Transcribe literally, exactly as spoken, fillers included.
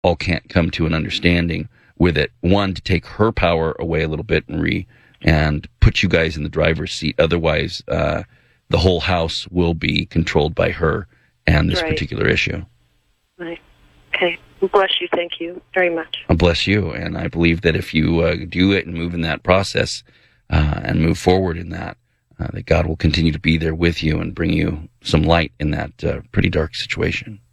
all can't come to an understanding with it. One, to take her power away a little bit and re and put you guys in the driver's seat. Otherwise, uh, the whole house will be controlled by her and this Right. particular issue. Right. Okay. Bless you. Thank you very much. Uh, Bless you. And I believe that if you uh, do it and move in that process uh, and move forward in that, uh, that God will continue to be there with you and bring you some light in that uh, pretty dark situation.